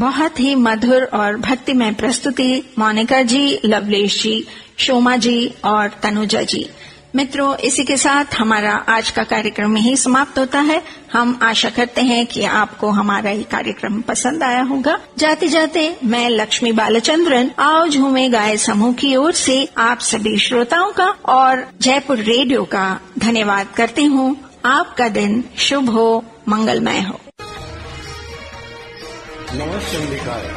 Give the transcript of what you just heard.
बहुत ही मधुर और भक्तिमय प्रस्तुति मोनिका जी, लवलेश जी, शोमा जी और तनुजा जी। मित्रों, इसी के साथ हमारा आज का कार्यक्रम यही समाप्त होता है। हम आशा करते हैं कि आपको हमारा ये कार्यक्रम पसंद आया होगा। जाते जाते मैं लक्ष्मी बालचंद्रन आओ झूमे गाए समूह की ओर से आप सभी श्रोताओं का और जयपुर रेडियो का धन्यवाद करती हूँ। आपका दिन शुभ हो, मंगलमय हो। नमस्ते।